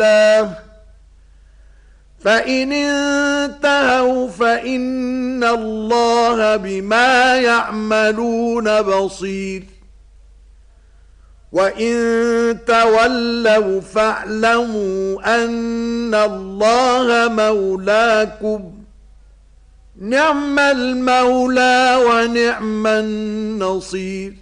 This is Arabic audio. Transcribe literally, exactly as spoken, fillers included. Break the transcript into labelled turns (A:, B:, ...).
A: الله فإن انتهوا فإن الله بما يعملون بصير وإن تولوا فاعلموا أن الله مولاكم نعم المولى ونعم النصير